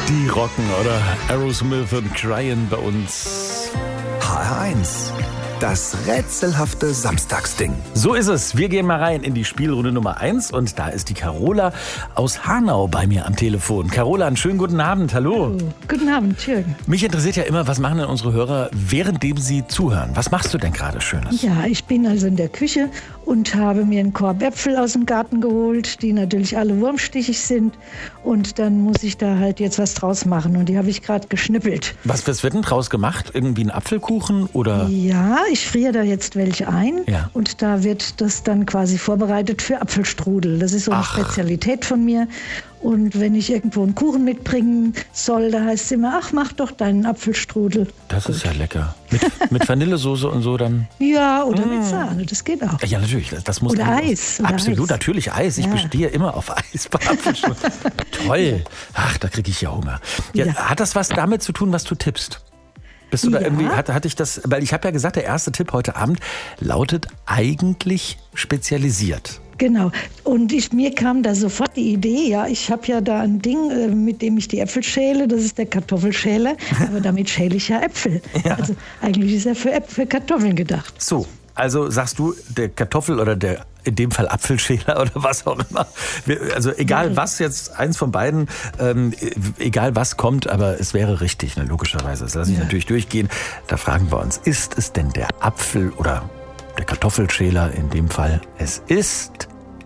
Die rocken, oder? Aerosmith und Crying bei uns. HR1, das rätselhafte Samstagsding. So ist es. Wir gehen mal rein in die Spielrunde Nummer 1 und da ist die Carola aus Hanau bei mir am Telefon. Carola, einen schönen guten Abend. Hallo. Hallo. Guten Abend, Jürgen. Mich interessiert ja immer, was machen denn unsere Hörer, währenddem sie zuhören? Was machst du denn gerade Schönes? Ja, ich bin also in der Küche und habe mir einen Korb Äpfel aus dem Garten geholt, die natürlich alle wurmstichig sind. Und dann muss ich da halt jetzt was draus machen. Und die habe ich gerade geschnippelt. Was wird denn draus gemacht? Irgendwie ein Apfelkuchen oder? Ja, ich friere da jetzt welche ein. Ja. Und da wird das dann quasi vorbereitet für Apfelstrudel. Das ist so eine Spezialität von mir. Und wenn ich irgendwo einen Kuchen mitbringen soll, da heißt es immer, ach, mach doch deinen Apfelstrudel. Das ist ja lecker. Mit Vanillesoße und so dann? Ja, oder mit Sahne, das geht auch. Ja, natürlich. Das muss Oder dann Eis. Oder absolut, Eis. natürlich Eis. Ich bestehe immer auf Eis bei Apfelstrudel. Toll. Ach, da kriege ich ja Hunger. Ja, Ja. Hat das was damit zu tun, was du tippst? Bist du da Ja. irgendwie, hatte ich das, weil ich habe ja gesagt, der erste Tipp heute Abend lautet eigentlich spezialisiert. Genau. Und mir kam da sofort die Idee, ja, ich habe ja da ein Ding, mit dem ich die Äpfel schäle, das ist der Kartoffelschäler, aber damit schäle ich ja Äpfel. Ja. Also eigentlich ist er für Kartoffeln gedacht. So, also sagst du, der Kartoffel oder der in dem Fall Apfelschäler oder was auch immer. Also egal was jetzt, eins von beiden, egal was kommt, aber es wäre richtig, ne, logischerweise. Das lasse ich natürlich durchgehen. Da fragen wir uns, ist es denn der Apfel oder der Kartoffelschäler in dem Fall? Es ist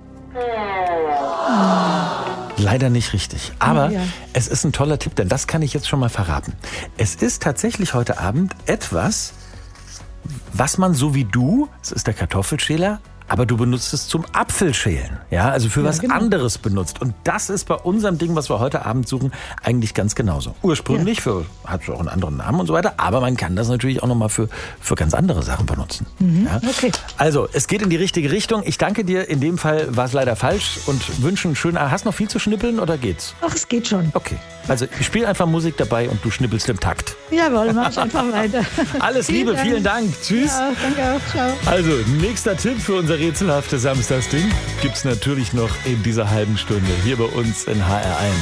leider nicht richtig. Aber es ist ein toller Tipp, denn das kann ich jetzt schon mal verraten. Es ist tatsächlich heute Abend etwas, was man so wie du, es ist der Kartoffelschäler, aber du benutzt es zum Apfelschälen. Ja, also für was genau. anderes benutzt. Und das ist bei unserem Ding, was wir heute Abend suchen, eigentlich ganz genauso. Ursprünglich hat auch einen anderen Namen und so weiter, aber man kann das natürlich auch nochmal für ganz andere Sachen benutzen. Ja? Okay. Also, es geht in die richtige Richtung. Ich danke dir. In dem Fall war es leider falsch und wünsche einen schönen Abend. Hast du noch viel zu schnippeln oder geht's? Ach, es geht schon. Okay. Also, ich spiele einfach Musik dabei und du schnippelst im Takt. Jawohl, mach ich einfach weiter. Alles Liebe, vielen Dank. Tschüss. Ja, danke auch. Ciao. Also, nächster Tipp für unser rätselhaftes Samstagsding gibt's natürlich noch in dieser halben Stunde hier bei uns in HR1.